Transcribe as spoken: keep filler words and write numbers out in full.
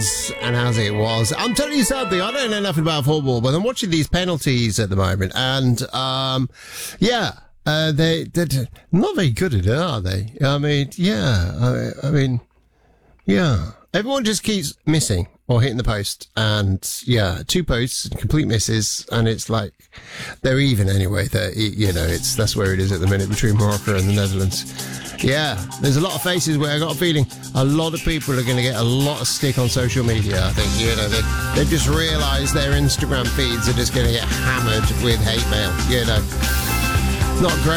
was and as it was. I'm telling you something, I don't know nothing about football, but I'm watching these penalties at the moment, and, um, yeah, uh, they, they're not very good at it, are they? I mean, yeah, I, I mean, yeah. Everyone just keeps missing or hitting the post, and yeah, two posts, complete misses, and it's like they're even anyway. They're, you know, it's that's where it is at the minute between Morocco and the Netherlands. Yeah, there's a lot of faces where I got a feeling a lot of people are going to get a lot of stick on social media. I think, you know, they they've just realised their Instagram feeds are just going to get hammered with hate mail. You know, not great.